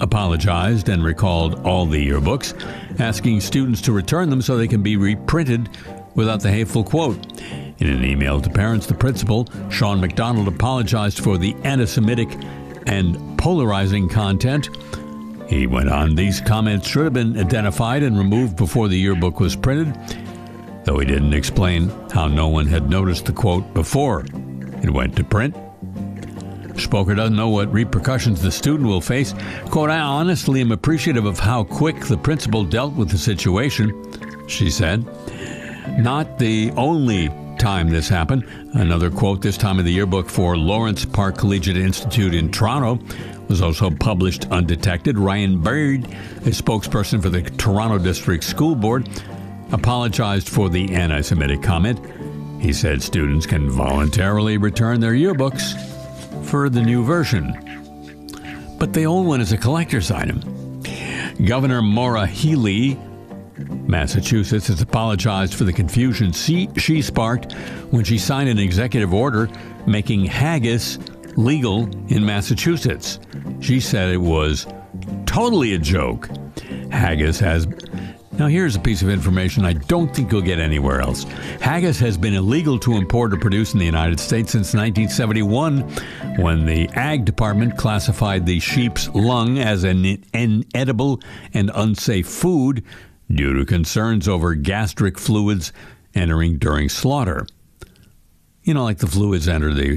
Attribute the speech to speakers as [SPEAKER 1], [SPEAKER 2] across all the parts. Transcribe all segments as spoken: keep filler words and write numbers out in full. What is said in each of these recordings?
[SPEAKER 1] apologized and recalled all the yearbooks, asking students to return them so they can be reprinted without the hateful quote. In an email to parents, the principal, Sean McDonald, apologized for the anti-Semitic and polarizing content. He went on, these comments should have been identified and removed before the yearbook was printed, though he didn't explain how no one had noticed the quote before it went to print. Spoker doesn't know what repercussions the student will face. Quote, I honestly am appreciative of how quick the principal dealt with the situation, she said. Not the only time this happened. Another quote, this time in the yearbook for Lawrence Park Collegiate Institute in Toronto, was also published undetected. Ryan Baird, a spokesperson for the Toronto District School Board, apologized for the anti-Semitic comment. He said students can voluntarily return their yearbooks for the new version, but the old one is a collector's item. Governor Maura Healey, Massachusetts, has apologized for the confusion she, she sparked when she signed an executive order making haggis legal in Massachusetts. She said it was totally a joke. Haggis has... Now, here's a piece of information I don't think you'll get anywhere else. Haggis has been illegal to import or produce in the United States since nineteen seventy-one, when the Ag Department classified the sheep's lung as an inedible and unsafe food due to concerns over gastric fluids entering during slaughter. You know, like the fluids enter the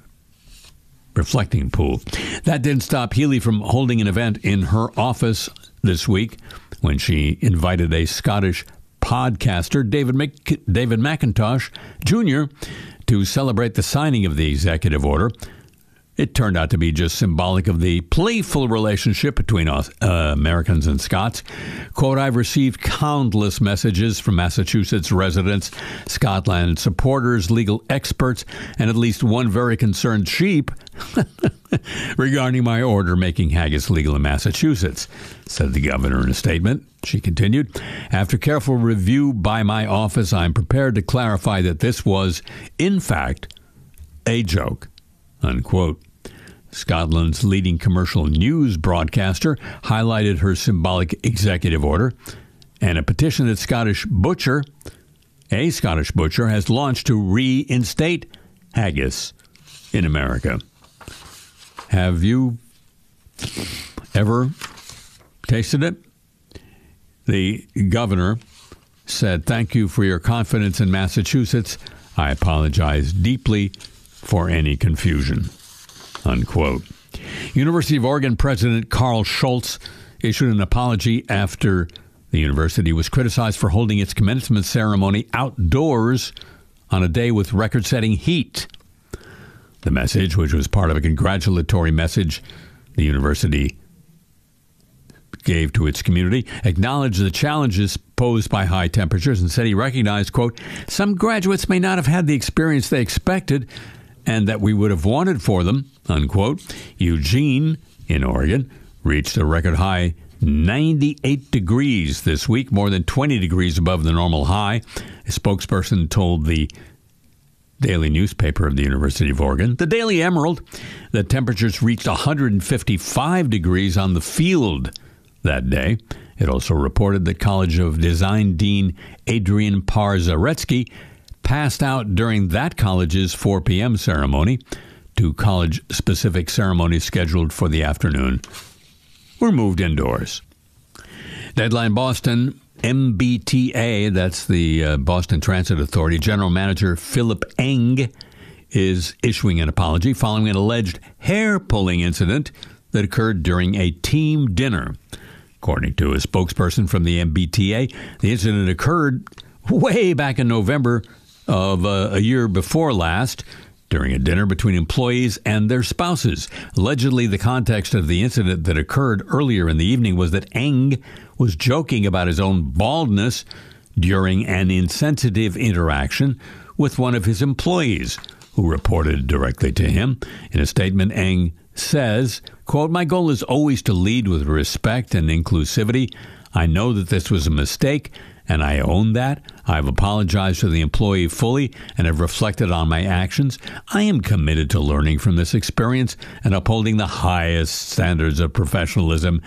[SPEAKER 1] reflecting pool. That didn't stop Healey from holding an event in her office this week when she invited a Scottish podcaster, David Mc- David McIntosh Junior, to celebrate the signing of the executive order. It turned out to be just symbolic of the playful relationship between us, uh, Americans and Scots. Quote, I've received countless messages from Massachusetts residents, Scotland supporters, legal experts, and at least one very concerned sheep regarding my order making haggis legal in Massachusetts, said the governor in a statement. She continued, after careful review by my office, I'm prepared to clarify that this was, in fact, a joke, unquote. Scotland's leading commercial news broadcaster highlighted her symbolic executive order, and a petition that Scottish butcher, a Scottish butcher, has launched to reinstate haggis in America. Have you ever tasted it? The governor said, thank you for your confidence in Massachusetts. I apologize deeply for any confusion, unquote. University of Oregon President Carl Schultz issued an apology after the university was criticized for holding its commencement ceremony outdoors on a day with record-setting heat. The message, which was part of a congratulatory message the university gave to its community, acknowledged the challenges posed by high temperatures and said he recognized, quote, some graduates may not have had the experience they expected and that we would have wanted for them, unquote. Eugene, in Oregon, reached a record high ninety-eight degrees this week, more than twenty degrees above the normal high. A spokesperson told the daily newspaper of the University of Oregon, the Daily Emerald, that temperatures reached one hundred fifty-five degrees on the field that day. It also reported that College of Design Dean Adrian Parzaretsky passed out during that college's four p.m. ceremony. Two college-specific ceremonies scheduled for the afternoon were moved indoors. Deadline Boston, M B T A, that's the uh, Boston Transit Authority, General Manager Philip Eng is issuing an apology following an alleged hair-pulling incident that occurred during a team dinner. According to a spokesperson from the M B T A, the incident occurred way back in November of uh, a year before last, during a dinner between employees and their spouses. Allegedly, the context of the incident that occurred earlier in the evening was that Eng was joking about his own baldness during an insensitive interaction with one of his employees, who reported directly to him. In a statement, Eng says, quote, my goal is always to lead with respect and inclusivity. I know that this was a mistake, and I own that. I've apologized to the employee fully and have reflected on my actions. I am committed to learning from this experience and upholding the highest standards of professionalism